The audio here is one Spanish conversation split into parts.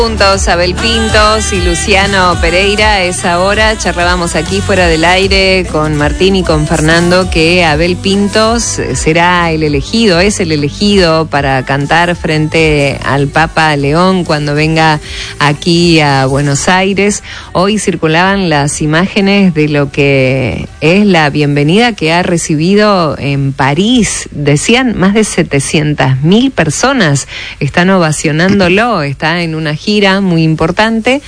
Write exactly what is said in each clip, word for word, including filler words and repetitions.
Juntos, Abel Pintos y Luciano Pereira. A esa hora charlábamos aquí fuera del aire con Martín y con Fernando que Abel Pintos será el elegido, es el elegido para cantar frente al Papa León cuando venga aquí a Buenos Aires. Hoy circulaban las imágenes de lo que es la bienvenida que ha recibido en París. Decían más de setecientas mil personas están ovacionándolo, está en una gira muy importante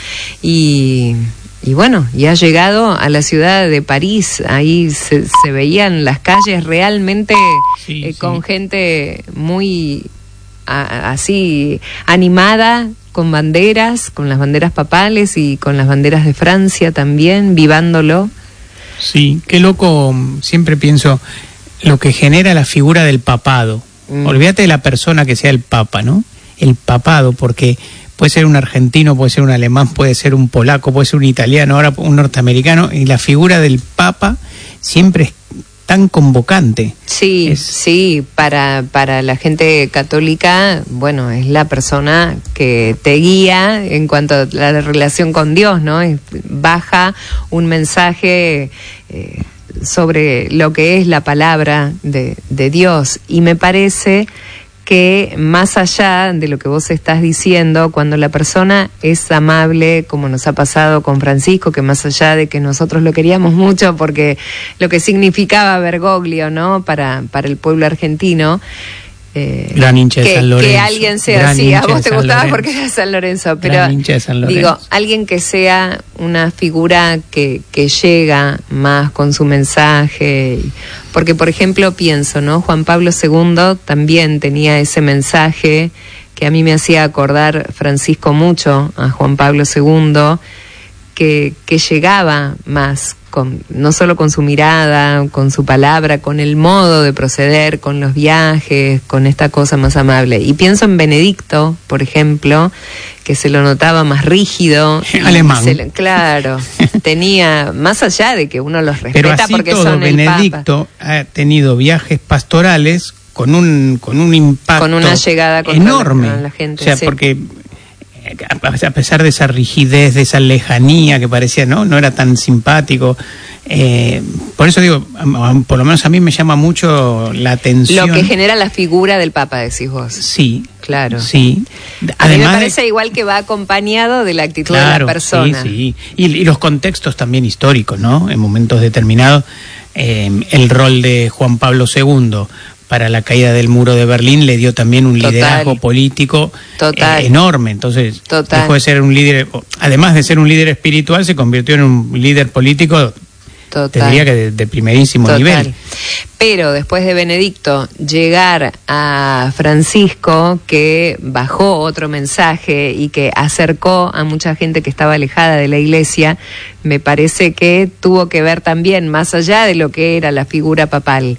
y, y bueno, y ha llegado a la ciudad de París. Ahí se, se veían las calles realmente sí, eh, sí. con gente muy a, así animada, con banderas, con las banderas papales y con las banderas de Francia también, vivándolo. Sí, qué loco, siempre pienso lo que genera la figura del papado. Mm. Olvídate de la persona que sea el papa, ¿no? El papado, porque puede ser un argentino, puede ser un alemán, puede ser un polaco, puede ser un italiano, ahora un norteamericano, y la figura del papa siempre es tan convocante. Sí, es... sí, para, para la gente católica, bueno, es la persona que te guía en cuanto a la relación con Dios, ¿no? Baja un mensaje eh, sobre lo que es la palabra de, de Dios, y me parece que más allá de lo que vos estás diciendo, cuando la persona es amable, como nos ha pasado con Francisco, que más allá de que nosotros lo queríamos mucho porque lo que significaba Bergoglio, ¿no? Para, para el pueblo argentino, eh, gran hincha de que, San Lorenzo. Que alguien sea así, a vos te gustaba porque era San Lorenzo, pero gran hincha de San Lorenzo. Digo, alguien que sea una figura que, que llega más con su mensaje, porque por ejemplo pienso, ¿no? Juan Pablo segundo también tenía ese mensaje que a mí me hacía acordar Francisco mucho a Juan Pablo segundo, que, que llegaba más, con, no solo con su mirada, con su palabra, con el modo de proceder, con los viajes, con esta cosa más amable. Y pienso en Benedicto, por ejemplo, que se lo notaba más rígido. Alemán. Se, claro, tenía, más allá de que uno los respeta. Pero así porque todo, son Benedicto el Papa. Ha tenido viajes pastorales con un, con un impacto con una llegada enorme. La, la gente, o sea, sí. porque a pesar de esa rigidez, de esa lejanía que parecía, no, no era tan simpático. Eh, por eso digo, por lo menos a mí me llama mucho la atención. Lo que genera la figura del Papa, decís vos. Sí. Claro. Sí. A Además mí me parece de... igual que va acompañado de la actitud claro, de la persona. Sí, sí. Y, y los contextos también históricos, ¿no? En momentos determinados, eh, el rol de Juan Pablo segundo para la caída del muro de Berlín le dio también un Total. liderazgo político eh, enorme. Entonces, Total. dejó de ser un líder, además de ser un líder espiritual, se convirtió en un líder político, Total. te diría que de, de primerísimo Total. nivel. Pero después de Benedicto, llegar a Francisco, que bajó otro mensaje y que acercó a mucha gente que estaba alejada de la iglesia, me parece que tuvo que ver también, más allá de lo que era la figura papal,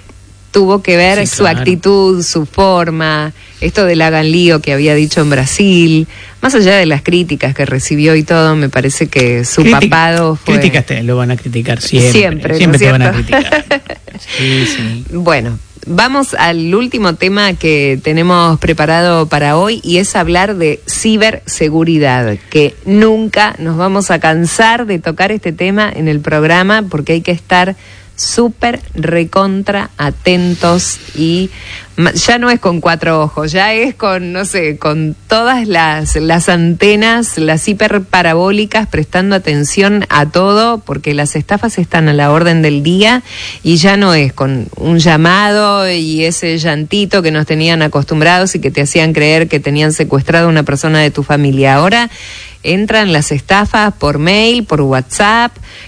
tuvo que ver sí, su claro. actitud, su forma, esto del hagan lío que había dicho en Brasil, más allá de las críticas que recibió y todo, me parece que su Critic- papado fue... Críticas te lo van a criticar siempre. Siempre, siempre ¿no te van a criticar. Sí, sí. Bueno, vamos al último tema que tenemos preparado para hoy y es hablar de ciberseguridad, que nunca nos vamos a cansar de tocar este tema en el programa porque hay que estar súper recontra atentos y ya no es con cuatro ojos, ya es con, no sé, con todas las, las antenas, las hiperparabólicas, prestando atención a todo, porque las estafas están a la orden del día y ya no es con un llamado y ese llantito que nos tenían acostumbrados y que te hacían creer que tenían secuestrado a una persona de tu familia. Ahora entran las estafas por mail, por WhatsApp,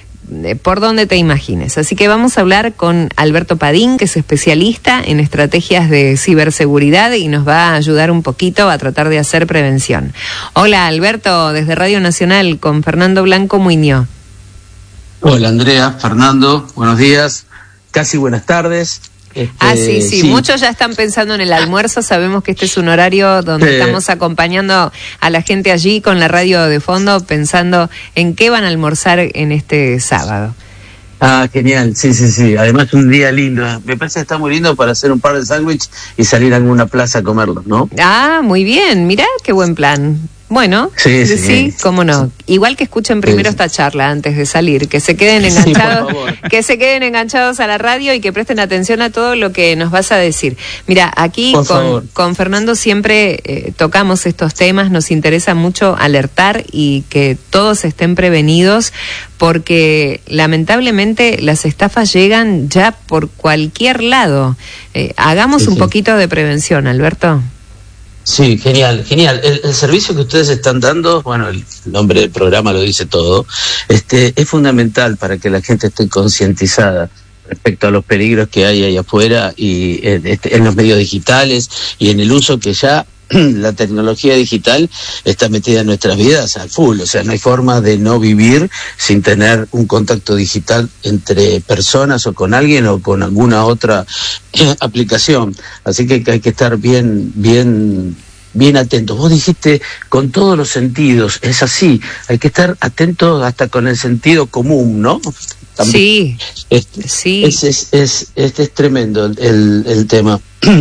por donde te imagines. Así que vamos a hablar con Alberto Padín, que es especialista en estrategias de ciberseguridad y nos va a ayudar un poquito a tratar de hacer prevención. Hola Alberto, desde Radio Nacional con Fernando Blanco Muñoz. Hola Andrea, Fernando, buenos días, casi buenas tardes. Este, ah, sí, sí, sí, muchos ya están pensando en el almuerzo, sabemos que este es un horario donde eh, estamos acompañando a la gente allí con la radio de fondo, pensando en qué van a almorzar en este sábado. Ah, genial, sí, sí, sí, además un día lindo, me parece que está muy lindo para hacer un par de sándwiches y salir a alguna plaza a comerlos, ¿no? Ah, muy bien, mirá qué buen plan. Bueno, sí, sí, sí, cómo no. Igual que escuchen primero sí. esta charla antes de salir, que se queden enganchados, sí, que se queden enganchados a la radio y que presten atención a todo lo que nos vas a decir. Mira, aquí con, con Fernando siempre eh, tocamos estos temas, nos interesa mucho alertar y que todos estén prevenidos, porque lamentablemente las estafas llegan ya por cualquier lado. Eh, hagamos sí, un sí. poquito de prevención, Alberto. Sí, genial, genial. El, el servicio que ustedes están dando, bueno, el nombre del programa lo dice todo, este, es fundamental para que la gente esté concientizada respecto a los peligros que hay ahí afuera y en, en los medios digitales y en el uso que ya la tecnología digital está metida en nuestras vidas al full. O sea, no hay forma de no vivir sin tener un contacto digital entre personas o con alguien o con alguna otra eh, aplicación. Así que hay que estar bien, bien, bien atentos. Vos dijiste con todos los sentidos, es así, hay que estar atentos hasta con el sentido común, ¿no? También. Sí, este, sí. Es, es, es, este es tremendo el, el tema.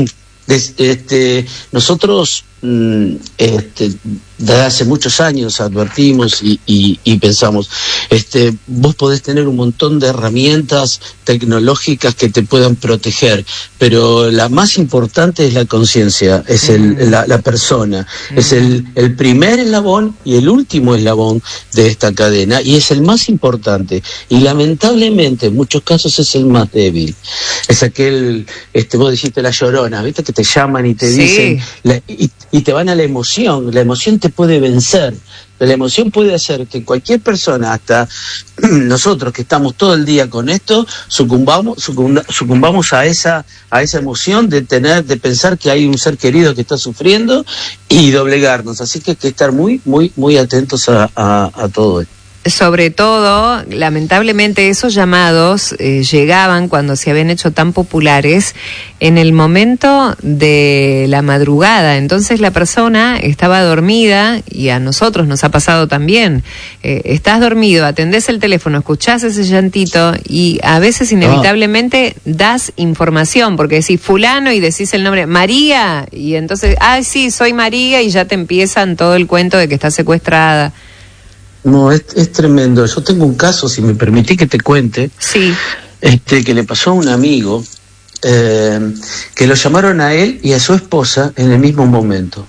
Este, nosotros este, desde hace muchos años advertimos y, y, y pensamos, este, vos podés tener un montón de herramientas tecnológicas que te puedan proteger, pero la más importante es la conciencia, es el, la, la persona, es el, el primer eslabón y el último eslabón de esta cadena, y es el más importante, y lamentablemente en muchos casos es el más débil. Es aquel, este, vos dijiste la llorona, ¿viste? Que te llaman y te sí. dicen, la, y, y te van a la emoción, la emoción te puede vencer. La emoción puede hacer que cualquier persona, hasta nosotros que estamos todo el día con esto, sucumbamos, sucumba, sucumbamos a esa, a esa emoción de tener, de pensar que hay un ser querido que está sufriendo y doblegarnos. Así que hay que estar muy, muy, muy atentos a, a, a todo esto. Sobre todo, lamentablemente, esos llamados eh, llegaban cuando se habían hecho tan populares en el momento de la madrugada. Entonces la persona estaba dormida, y a nosotros nos ha pasado también. Eh, estás dormido, atendés el teléfono, escuchás ese llantito y a veces inevitablemente oh. das información, porque decís fulano y decís el nombre María, y entonces, ay sí, soy María, y ya te empiezan todo el cuento de que está secuestrada. No, es, es tremendo. Yo tengo un caso, si me permitís que te cuente, sí. este, que le pasó a un amigo, eh, que lo llamaron a él y a su esposa en el mismo momento.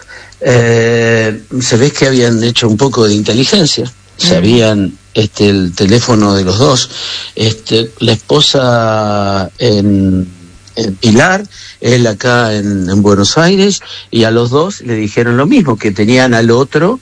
Eh, se ve que habían hecho un poco de inteligencia, mm. sabían este, el teléfono de los dos, este, la esposa en, en Pilar, él acá en, en Buenos Aires, y a los dos le dijeron lo mismo, que tenían al otro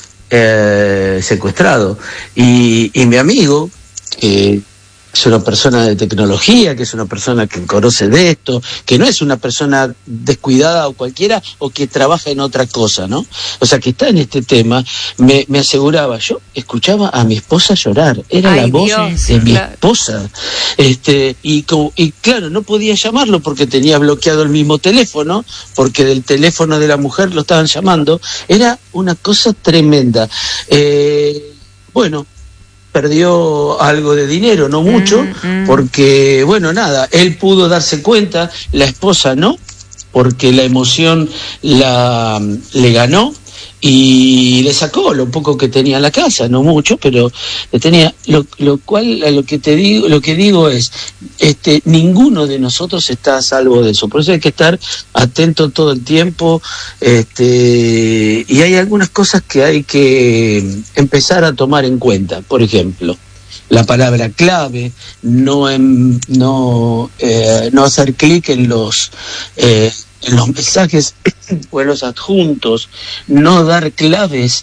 Eh, secuestrado. Y, y mi amigo, que es una persona de tecnología, que es una persona que conoce de esto, que no es una persona descuidada o cualquiera, o que trabaja en otra cosa, ¿no? O sea, que está en este tema, me, me aseguraba, yo escuchaba a mi esposa llorar, era Ay, la voz Dios, de mi claro. esposa, este, y, como, y claro, no podía llamarlo porque tenía bloqueado el mismo teléfono, porque del teléfono de la mujer lo estaban llamando. Era una cosa tremenda. Eh, bueno, perdió algo de dinero, no mucho, mm, mm. porque, bueno, nada, él pudo darse cuenta, la esposa no, porque la emoción la le ganó y le sacó lo poco que tenía en la casa, no mucho, pero le tenía, lo, lo cual, lo que te digo, lo que digo es, este, ninguno de nosotros está a salvo de eso, por eso hay que estar atento todo el tiempo, este, y hay algunas cosas que hay que empezar a tomar en cuenta. Por ejemplo, la palabra clave, no en, no eh, no hacer clic en los eh, en los mensajes o en los adjuntos, no dar claves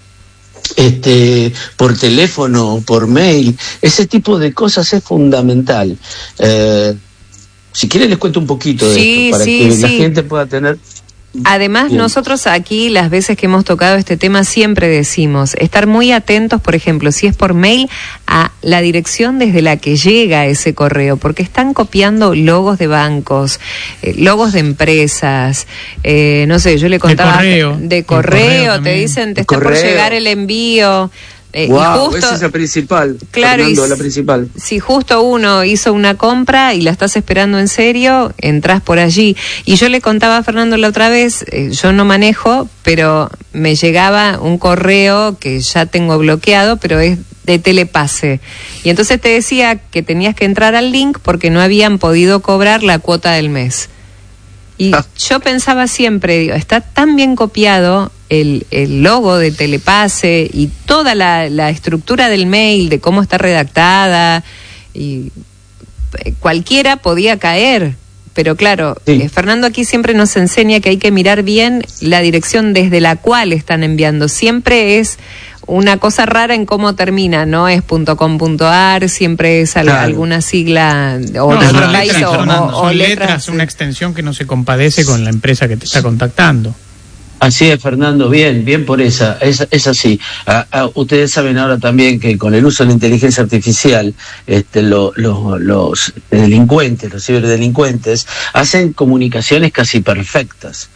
este por teléfono o por mail. Ese tipo de cosas es fundamental. Eh, si quieren les cuento un poquito de sí, esto para sí, que sí. la gente pueda tener. Además, Bien. nosotros aquí, las veces que hemos tocado este tema, siempre decimos, estar muy atentos, por ejemplo, si es por mail, a la dirección desde la que llega ese correo, porque están copiando logos de bancos, eh, logos de empresas, eh, no sé, yo le contaba... De correo. De correo, correo te dicen, te de está correo. por llegar el envío... Eh, wow, y justo, esa es la principal. Claro, Fernando, y la principal. Si justo uno hizo una compra y la estás esperando en serio, entras por allí. Y yo le contaba a Fernando la otra vez, eh, yo no manejo, pero me llegaba un correo que ya tengo bloqueado, pero es de Telepase. Y entonces te decía que tenías que entrar al link porque no habían podido cobrar la cuota del mes. Y ah. yo pensaba siempre, digo, está tan bien copiado el, el logo de Telepase y toda la, la estructura del mail, de cómo está redactada, y cualquiera podía caer. Pero claro, sí. eh, Fernando aquí siempre nos enseña que hay que mirar bien la dirección desde la cual están enviando. Siempre es una cosa rara en cómo termina, no es .com.ar, siempre es al, claro. alguna sigla o no, de son país letras, o, Fernando, o, o son letras, letras, una extensión que no se compadece con la empresa que te está contactando. Así es, Fernando, bien, bien por esa, es, es así. Ah, ah, ustedes saben ahora también que con el uso de la inteligencia artificial, este, lo, lo, los delincuentes, los ciberdelincuentes, hacen comunicaciones casi perfectas,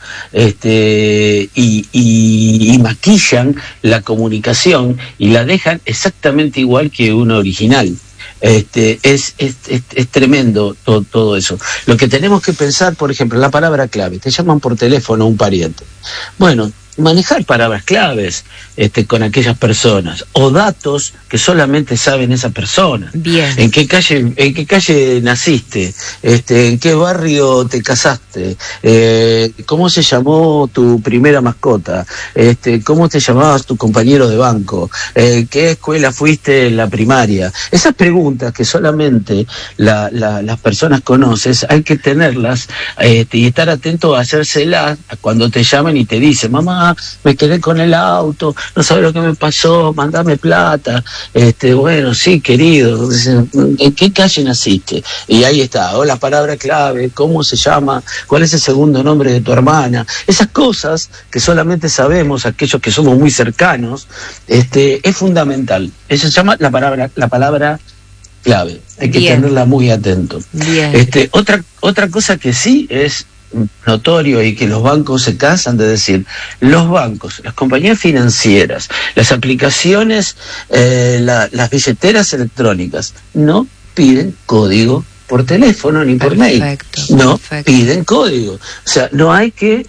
este, y, y, y maquillan la comunicación y la dejan exactamente igual que una original. Este, es, es, es, es tremendo todo, todo eso. Lo que tenemos que pensar, por ejemplo, la palabra clave. Te llaman por teléfono un pariente. Bueno, manejar palabras claves este, con aquellas personas o datos que solamente saben esa persona. Bien. ¿En qué calle, en qué calle naciste? Este, ¿en qué barrio te casaste? Eh, ¿Cómo se llamó tu primera mascota? Este, ¿Cómo te llamabas tu compañero de banco? Eh, ¿Qué escuela fuiste en la primaria? Esas preguntas que solamente la, la, las personas conocen, hay que tenerlas este, y estar atento a hacérselas cuando te llamen y te dicen, mamá, me quedé con el auto, no sabes lo que me pasó, mandame plata. Este, bueno, sí, querido, ¿en qué calle naciste? Y ahí está, o la palabra clave, cómo se llama, cuál es el segundo nombre de tu hermana. Esas cosas que solamente sabemos aquellos que somos muy cercanos, este, es fundamental. Eso se llama la palabra, la palabra clave. Hay que Bien. tenerla muy atento. Bien. Este, otra, otra cosa que sí es notorio y que los bancos se cansan de decir, los bancos, las compañías financieras, las aplicaciones, eh, la, las billeteras electrónicas, no piden código por teléfono ni por Perfecto, mail, no perfecto. piden código. O sea, no hay que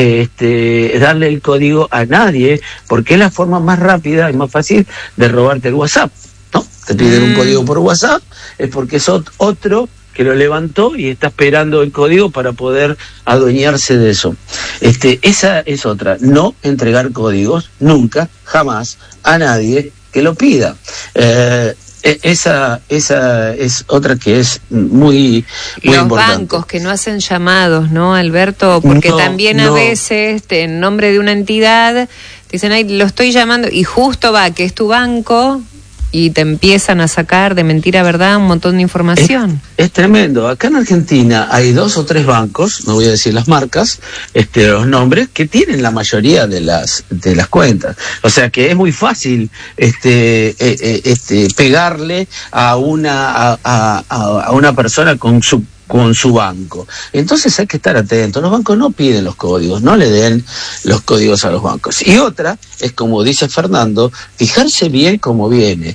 este, darle el código a nadie, porque es la forma más rápida y más fácil de robarte el WhatsApp, ¿no? Te piden mm. un código por WhatsApp, es porque es otro que lo levantó y está esperando el código para poder adueñarse de eso. Este, esa es otra, no entregar códigos nunca, jamás, a nadie que lo pida. Eh, esa, esa es otra que es muy, muy Los importante. bancos que no hacen llamados, ¿no, Alberto? Porque no, también a no. veces, este, en nombre de una entidad, dicen, ay, lo estoy llamando, y justo va, que es tu banco, y te empiezan a sacar de mentira a verdad un montón de información. Es, es tremendo. Acá en Argentina hay dos o tres bancos, no voy a decir las marcas, este, los nombres, que tienen la mayoría de las de las cuentas. O sea que es muy fácil este, eh, eh, este, pegarle a una a, a, a una persona con su con su banco. Entonces hay que estar atentos. Los bancos no piden los códigos, no le den los códigos a los bancos. Y otra es, como dice Fernando, fijarse bien cómo viene.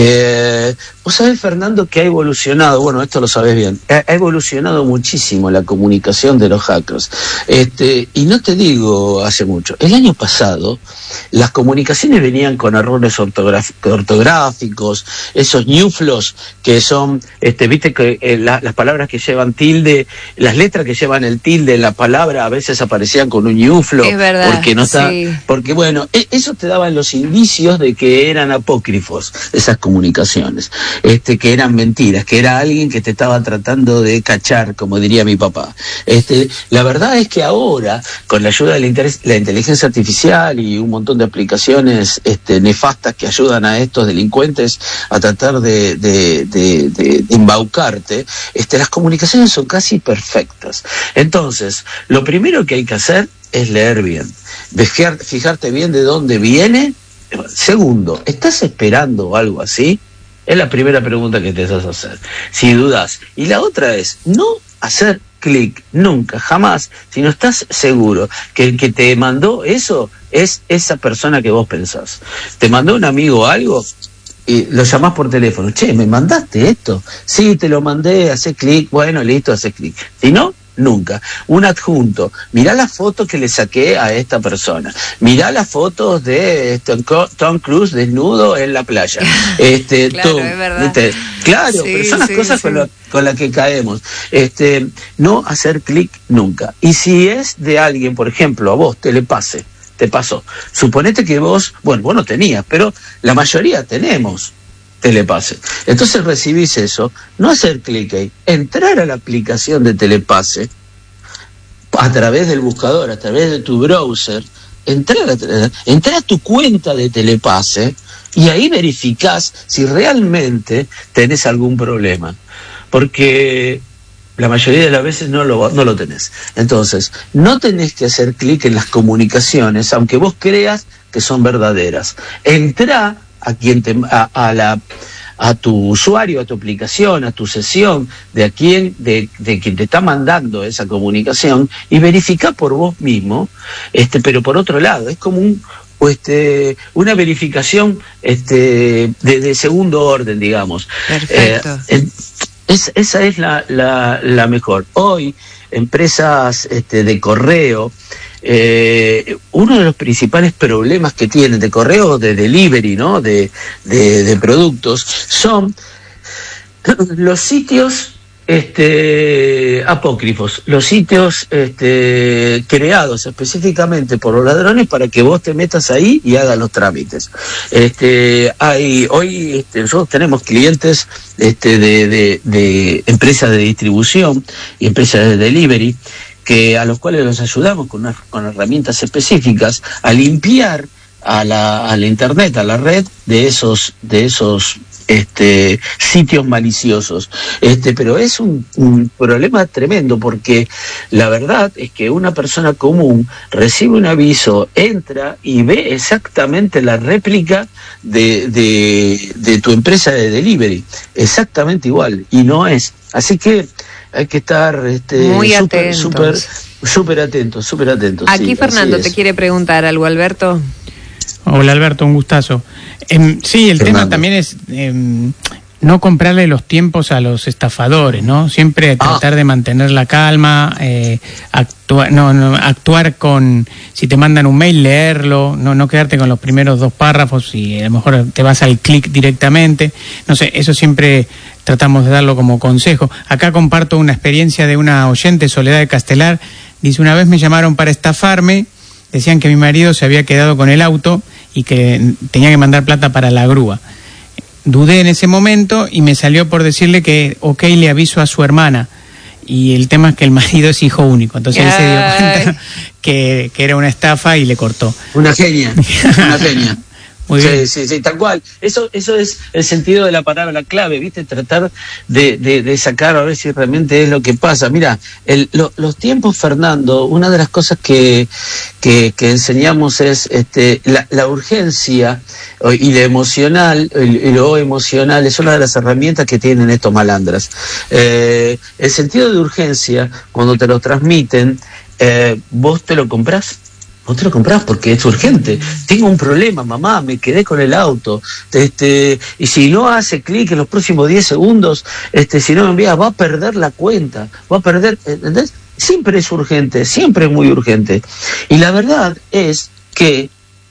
Eh, vos sabés, Fernando, que ha evolucionado, bueno, esto lo sabés bien, ha, ha evolucionado muchísimo la comunicación de los hackers. Este, y no te digo hace mucho. El año pasado, las comunicaciones venían con errores ortográficos, esos ñuflos que son, este, viste que eh, la, las palabras que llevan tilde, las letras que llevan el tilde en la palabra a veces aparecían con un ñuflo. Es verdad, porque no está, sí. porque bueno, eso te daban los indicios de que eran apócrifos esas comunicaciones, este, que eran mentiras, que era alguien que te estaba tratando de cachar, como diría mi papá. Este, la verdad es que ahora, con la ayuda de la, inter- la inteligencia artificial y un montón de aplicaciones este, nefastas que ayudan a estos delincuentes a tratar de, de, de, de, de embaucarte, este, las comunicaciones son casi perfectas. Entonces, lo primero que hay que hacer es leer bien, fijar, fijarte bien de dónde viene. Segundo, ¿estás esperando algo así? Es la primera pregunta que te vas a hacer, si dudas. Y la otra es, no hacer clic nunca, jamás, si no estás seguro que el que te mandó eso es esa persona que vos pensás. Te mandó un amigo algo, y lo llamás por teléfono, che, ¿me mandaste esto? Sí, te lo mandé, hace clic, bueno, listo, hace clic. Si no, nunca. Un adjunto, mirá las fotos que le saqué a esta persona, mirá las fotos de este, Tom Cruise desnudo en la playa. Este, claro, tú, es verdad. ¿viste? Claro, Sí, pero son las sí, cosas sí. con, lo, con las que caemos. Este, no hacer clic nunca. Y si es de alguien, por ejemplo, a vos te le pase, te pasó. Suponete que vos, bueno, vos no tenías, pero la mayoría tenemos Telepase. Entonces recibís eso, no hacer clic ahí, entrar a la aplicación de Telepase a través del buscador, a través de tu browser, entrar a, entrar a tu cuenta de Telepase y ahí verificás si realmente tenés algún problema. Porque la mayoría de las veces no lo, no lo tenés. Entonces, no tenés que hacer clic en las comunicaciones, aunque vos creas que son verdaderas. Entrá a quien te, a, a la a tu usuario, a tu aplicación, a tu sesión, de a quien, de, de quien te está mandando esa comunicación, y verificá por vos mismo, este, pero por otro lado, es como un este, una verificación este, de, de segundo orden, digamos. Perfecto. Eh, Es, esa es la, la, la mejor. Hoy, empresas este, de correo, eh, uno de los principales problemas que tienen de correo, de delivery, ¿no? de, de, de productos, son los sitios este, apócrifos, los sitios este, creados específicamente por los ladrones para que vos te metas ahí y hagas los trámites. Este, hay, hoy este, nosotros tenemos clientes este, de, de, de empresas de distribución y empresas de delivery que a los cuales los ayudamos con, una, con herramientas específicas a limpiar a la, a la internet, a la red de esos, de esos este sitios maliciosos. Este, pero es un, un problema tremendo, porque la verdad es que una persona común recibe un aviso, entra y ve exactamente la réplica de, de, de tu empresa de delivery, exactamente igual, y no es. Así que hay que estar este, muy super, atentos. Súper super atentos, súper atentos. Aquí sí, Fernando te quiere preguntar algo, Alberto. Hola Alberto, un gustazo. Eh, sí, el Fernando. tema también es eh, no comprarle los tiempos a los estafadores, ¿no? Siempre tratar ah. de mantener la calma, eh, actuar, no, no, actuar con, si te mandan un mail, leerlo, no, no quedarte con los primeros dos párrafos y a lo mejor te vas al clic directamente. No sé, eso siempre tratamos de darlo como consejo. Acá comparto una experiencia de una oyente, Soledad de Castelar. Dice, una vez me llamaron para estafarme, decían que mi marido se había quedado con el auto y que tenía que mandar plata para la grúa. Dudé en ese momento y me salió por decirle que ok, le aviso a su hermana. Y el tema es que el marido es hijo único, entonces él se dio cuenta que, que era una estafa y le cortó. Una genia, una genia. Muy sí, bien. sí, sí, tal cual. Eso, eso es el sentido de la palabra clave, ¿viste? Tratar de, de, de sacar a ver si realmente es lo que pasa. Mira, el, lo, los tiempos, Fernando, una de las cosas que, que, que enseñamos es este, la, la urgencia y lo emocional, y lo emocional es una de las herramientas que tienen estos malandras. Eh, el sentido de urgencia, cuando te lo transmiten, eh, vos te lo comprás. Vos te lo comprás porque es urgente. Tengo un problema, mamá, me quedé con el auto. Este, y si no hace clic en los próximos diez segundos, este, si no me envía, va a perder la cuenta. Va a perder, ¿entendés? Siempre es urgente, siempre es muy urgente. Y la verdad es que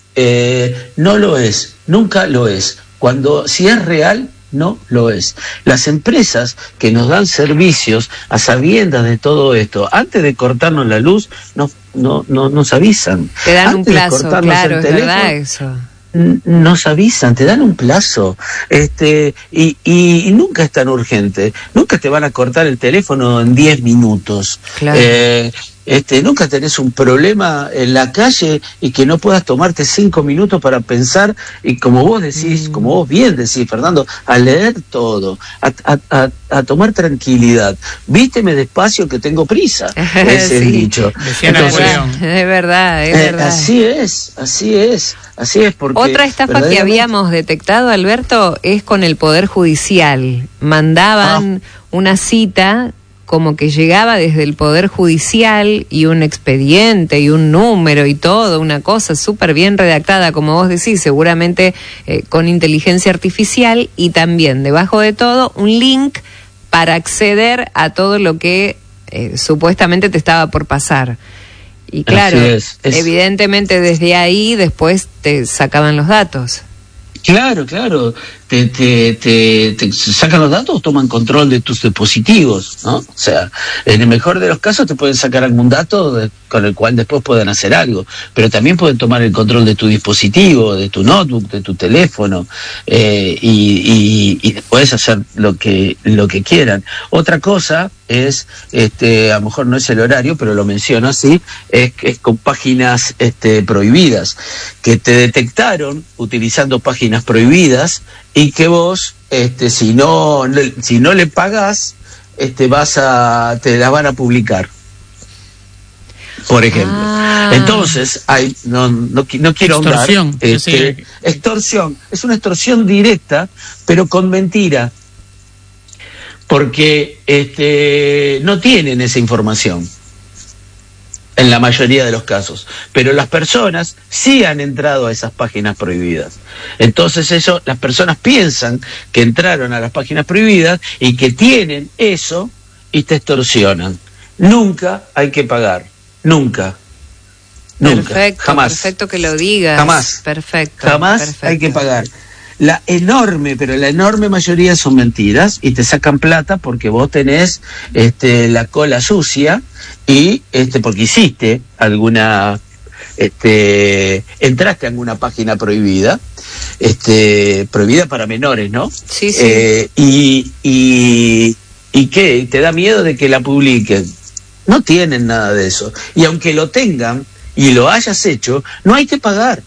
eh, no lo es, nunca lo es. Cuando, si es real, no lo es. Las empresas que nos dan servicios a sabiendas de todo esto, antes de cortarnos la luz, nos, no, no, nos avisan. Te dan antes un plazo, de cortarnos claro, el es teléfono, verdad eso. Nos avisan, te dan un plazo, este, y, y, y nunca es tan urgente. Nunca te van a cortar el teléfono en diez minutos. Claro. Eh, Este, nunca tenés un problema en la calle y que no puedas tomarte cinco minutos para pensar y como vos decís, mm. como vos bien decís, Fernando, a leer todo, a, a, a, a tomar tranquilidad. Vísteme despacio que tengo prisa, es el sí. dicho. Entonces, es verdad, es eh, verdad. Así es, así es, así es porque... Otra estafa que habíamos detectado, Alberto, es con el Poder Judicial. Mandaban ah. una cita como que llegaba desde el Poder Judicial y un expediente y un número y todo, una cosa súper bien redactada, como vos decís, seguramente eh, con inteligencia artificial, y también debajo de todo un link para acceder a todo lo que eh, supuestamente te estaba por pasar. Y claro, es, es... evidentemente desde ahí después te sacaban los datos. Claro, claro, te, te, te, te sacan los datos, toman control de tus dispositivos, ¿no? O sea, en el mejor de los casos te pueden sacar algún dato de, con el cual después pueden hacer algo, pero también pueden tomar el control de tu dispositivo, de tu notebook, de tu teléfono, eh, y, y, y después hacer lo que, lo que quieran. Otra cosa es, este, a lo mejor no es el horario, pero lo menciono así, es, es con páginas este, prohibidas, que te detectaron utilizando páginas prohibidas y que vos, este, si no, si no le pagás, este, vas a, te la van a publicar, por ejemplo. Ah. Entonces, hay, no, no, no quiero ahondar. Extorsión. Este, sí. Extorsión, es una extorsión directa, pero con mentira. Porque este, no tienen esa información en la mayoría de los casos, pero las personas sí han entrado a esas páginas prohibidas. Entonces eso, las personas piensan que entraron a las páginas prohibidas y que tienen eso y te extorsionan. Nunca hay que pagar, nunca. Nunca, perfecto, jamás. Perfecto que lo digas. Jamás. Perfecto. Jamás perfecto. Hay que pagar. La enorme, pero la enorme mayoría son mentiras y te sacan plata porque vos tenés este, la cola sucia y este, porque hiciste alguna, este, entraste a alguna página prohibida, este, prohibida para menores, ¿no? Sí, sí. Eh, y, y, ¿Y qué? ¿Te da miedo de que la publiquen? No tienen nada de eso. Y aunque lo tengan y lo hayas hecho, no hay que pagar.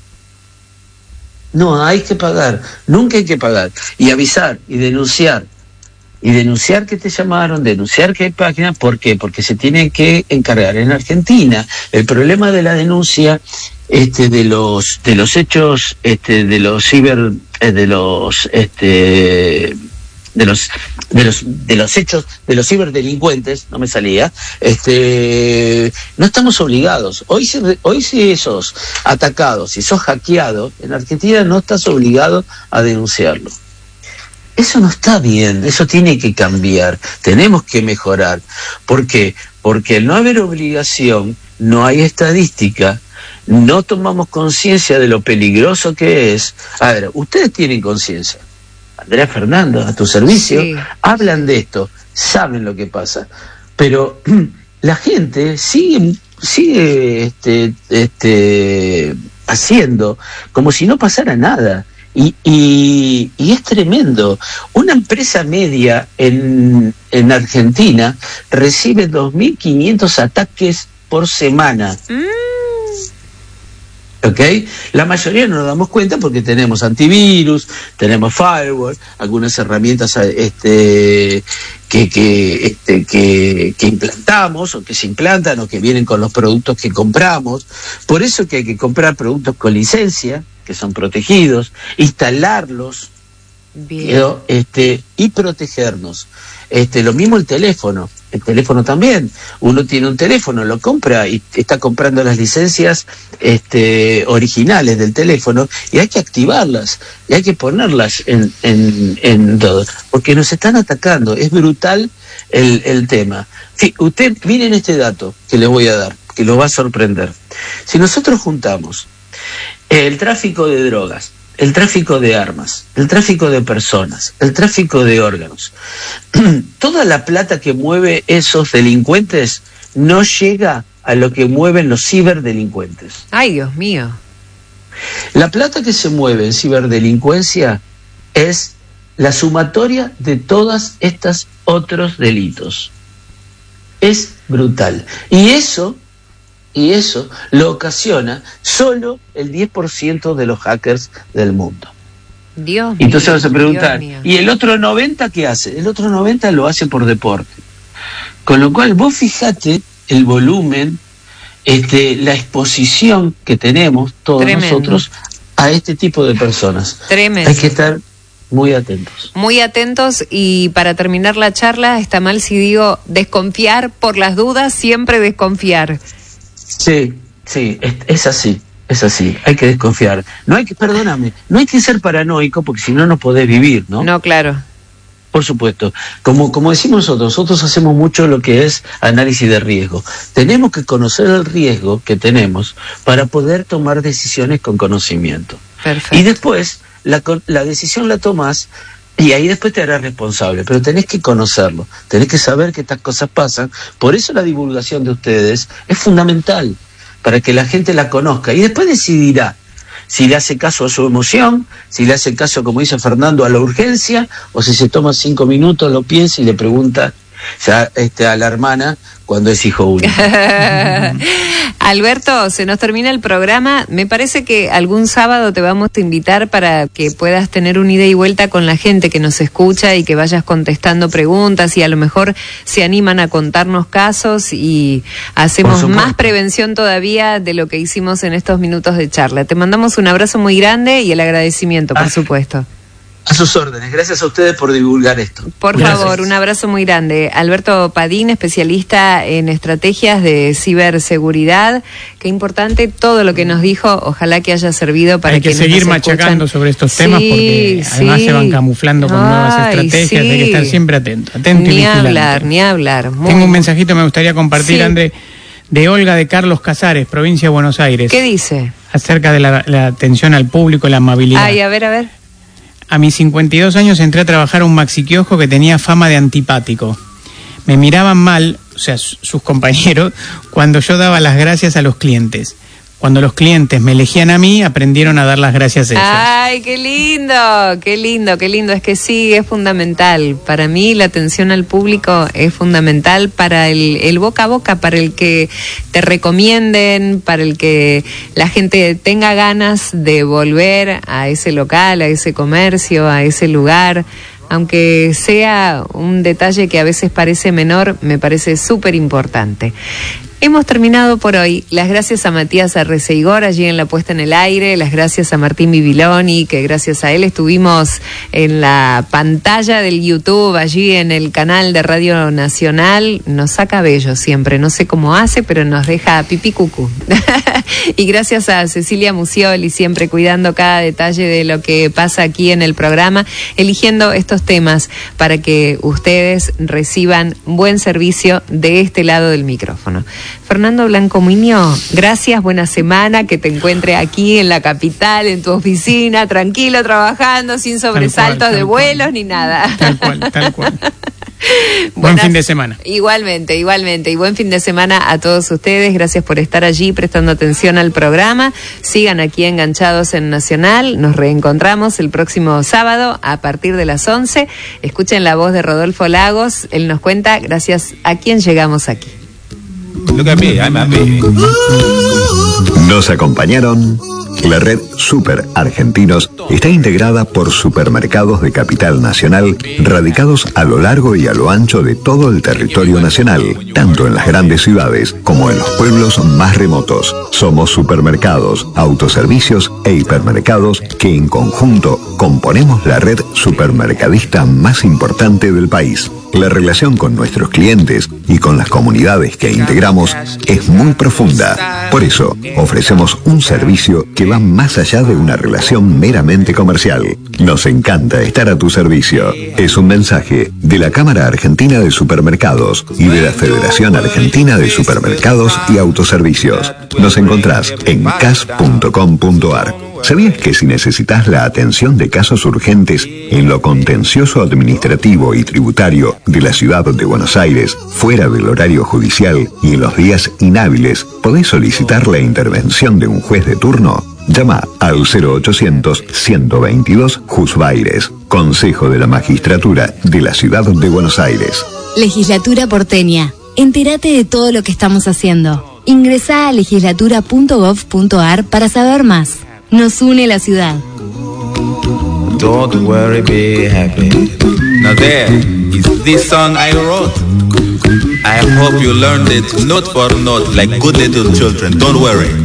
No hay que pagar, nunca hay que pagar. Y avisar y denunciar. Y denunciar que te llamaron, denunciar que hay páginas. ¿Por qué? Porque se tienen que encargar. En Argentina, el problema de la denuncia este, de los de los hechos, este, de los ciber, eh, de los este de los de los de los hechos de los ciberdelincuentes, no me salía, este no estamos obligados. Hoy si, hoy si sos atacado, si sos hackeado, en Argentina no estás obligado a denunciarlo. Eso no está bien, eso tiene que cambiar, tenemos que mejorar. ¿Por qué? Porque al no haber obligación, no hay estadística, no tomamos conciencia de lo peligroso que es. A ver, ustedes tienen conciencia. Andrea Fernando, a tu servicio, sí. Hablan de esto, saben lo que pasa, pero la gente sigue, sigue este, este, haciendo como si no pasara nada, y, y, y es tremendo. Una empresa media en, en Argentina recibe dos mil quinientos ataques por semana. Mm. ¿Ok? La mayoría no nos damos cuenta porque tenemos antivirus, tenemos firewall, algunas herramientas este, que, que, este, que, que implantamos o que se implantan o que vienen con los productos que compramos. Por eso que hay que comprar productos con licencia, que son protegidos, instalarlos. Bien. Este, y protegernos. Este, lo mismo el teléfono. El teléfono también. Uno tiene un teléfono, lo compra y está comprando las licencias este, originales del teléfono y hay que activarlas y hay que ponerlas en, en, en todo. Porque nos están atacando. Es brutal el, el tema. Sí, usted, miren este dato que les voy a dar, que lo va a sorprender. Si nosotros juntamos el tráfico de drogas, el tráfico de armas, el tráfico de personas, el tráfico de órganos, toda la plata que mueve esos delincuentes no llega a lo que mueven los ciberdelincuentes. Ay, Dios mío. La plata que se mueve en ciberdelincuencia es la sumatoria de todos estos otros delitos. Es brutal. Y eso... Y eso lo ocasiona solo el diez por ciento de los hackers del mundo. Dios mío. Y entonces vas a preguntar, ¿y el otro noventa qué hace? El otro noventa lo hace por deporte. Con lo cual, vos fijate el volumen, este, la exposición que tenemos todos Tremendo. nosotros a este tipo de personas. Tremendo. Hay que estar muy atentos. Muy atentos, y para terminar la charla, está mal si digo desconfiar por las dudas, siempre desconfiar. Sí, sí, es, es así, es así, hay que desconfiar. No hay que, perdóname, no hay que ser paranoico porque si no, no podés vivir, ¿no? No, claro. Por supuesto. Como, como decimos nosotros, nosotros hacemos mucho lo que es análisis de riesgo. Tenemos que conocer el riesgo que tenemos para poder tomar decisiones con conocimiento. Perfecto. Y después, la, la decisión la tomás y ahí después te harás responsable, pero tenés que conocerlo, tenés que saber que estas cosas pasan. Por eso la divulgación de ustedes es fundamental, para que la gente la conozca y después decidirá si le hace caso a su emoción, si le hace caso, como dice Fernando, a la urgencia, o si se toma cinco minutos, lo piensa y le pregunta ya este, a la hermana cuando es hijo único. Alberto, se nos termina el programa. Me parece que algún sábado te vamos a invitar para que puedas tener un ida y vuelta con la gente que nos escucha y que vayas contestando preguntas, y a lo mejor se animan a contarnos casos y hacemos más prevención todavía de lo que hicimos en estos minutos de charla. Te mandamos un abrazo muy grande y el agradecimiento, por ah. supuesto. A sus órdenes. Gracias a ustedes por divulgar esto. Por Gracias. favor, un abrazo muy grande. Alberto Padín, especialista en estrategias de ciberseguridad. Qué importante todo lo que nos dijo. Ojalá que haya servido para Hay que seguir machacando sobre estos temas, sí, porque además sí. se van camuflando con Ay, nuevas estrategias. Sí. Hay que estar siempre atento. atento ni y vigilante. hablar, ni hablar. Muy Tengo un mensajito, me gustaría compartir, sí. André, de Olga de Carlos Casares, provincia de Buenos Aires. ¿Qué dice? Acerca de la, la atención al público, la amabilidad. Ay, a ver, a ver. A mis cincuenta y dos años entré a trabajar a un maxiquiosco que tenía fama de antipático. Me miraban mal, o sea, sus compañeros, cuando yo daba las gracias a los clientes. Cuando los clientes me elegían a mí, aprendieron a dar las gracias a ellos. ¡Ay, qué lindo! ¡Qué lindo, qué lindo! Es que sí, es fundamental. Para mí la atención al público es fundamental para el, el boca a boca, para el que te recomienden, para el que la gente tenga ganas de volver a ese local, a ese comercio, a ese lugar. Aunque sea un detalle que a veces parece menor, me parece súper importante. Hemos terminado por hoy. Las gracias a Matías Arreceigor allí en la puesta en el aire, las gracias a Martín Bibiloni, que gracias a él estuvimos en la pantalla del YouTube, allí en el canal de Radio Nacional. Nos saca bello siempre, no sé cómo hace, pero nos deja pipí cucú. Y gracias a Cecilia Musioli, siempre cuidando cada detalle de lo que pasa aquí en el programa, eligiendo estos temas para que ustedes reciban buen servicio de este lado del micrófono. Fernando Blanco Muñoz, gracias, buena semana, que te encuentre aquí en la capital, en tu oficina, tranquilo, trabajando, sin sobresaltos tal cual, tal de vuelos cual. Ni nada. Tal cual, tal cual. Buen fin de semana. Igualmente, igualmente. Y buen fin de semana a todos ustedes. Gracias por estar allí prestando atención al programa. Sigan aquí enganchados en Nacional. Nos reencontramos el próximo sábado a partir de las once. Escuchen la voz de Rodolfo Lagos. Él nos cuenta gracias a quién llegamos aquí. Look at me, I'm happy. Nos acompañaron. La red Super Argentinos está integrada por supermercados de capital nacional radicados a lo largo y a lo ancho de todo el territorio nacional, tanto en las grandes ciudades como en los pueblos más remotos. Somos supermercados, autoservicios e hipermercados que en conjunto componemos la red supermercadista más importante del país. La relación con nuestros clientes y con las comunidades que integramos es muy profunda. Por eso, ofrecemos un servicio que va más allá de una relación meramente comercial. Nos encanta estar a tu servicio. Es un mensaje de la Cámara Argentina de Supermercados y de la Federación Argentina de Supermercados y Autoservicios. Nos encontrás en c a s punto com punto a r. ¿Sabías que si necesitas la atención de casos urgentes en lo contencioso administrativo y tributario de la ciudad de Buenos Aires, fuera del horario judicial y en los días inhábiles, podés solicitar la intervención de un juez de turno? Llama al cero ochocientos, ciento veintidós, Jusbaires, Consejo de la Magistratura de la Ciudad de Buenos Aires. Legislatura porteña. Entérate de todo lo que estamos haciendo. Ingresá a legislatura punto gov punto a r para saber más. Nos une la ciudad. Don't worry, be happy. Now there is this song I wrote. I hope you learned it note for note like good little children. Don't worry.